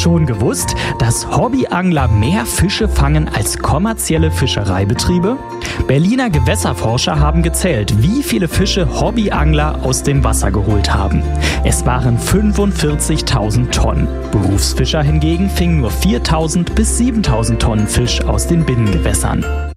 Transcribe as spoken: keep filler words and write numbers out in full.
schon gewusst, dass Hobbyangler mehr Fische fangen als kommerzielle Fischereibetriebe? Berliner Gewässerforscher haben gezählt, wie viele Fische Hobbyangler aus dem Wasser geholt haben. Es waren fünfundvierzigtausend Tonnen. Berufsfischer hingegen fingen nur viertausend bis siebentausend Tonnen Fisch aus den Binnengewässern.